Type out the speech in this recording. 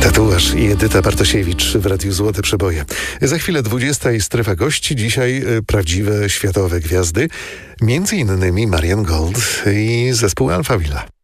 Tatuaż i Edyta Bartosiewicz w Radiu Złote Przeboje. Za chwilę 20 i strefa gości. Dzisiaj prawdziwe światowe gwiazdy. Między innymi Marian Gold i zespół Alphaville.